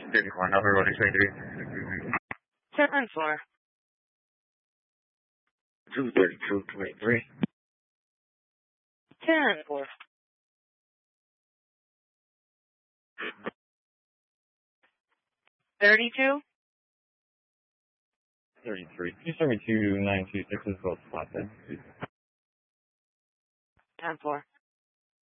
51, Upper Road, X-23. 10-4. 232-23. 10-4. 32. 33. 272-926 is both spot then. 10-4.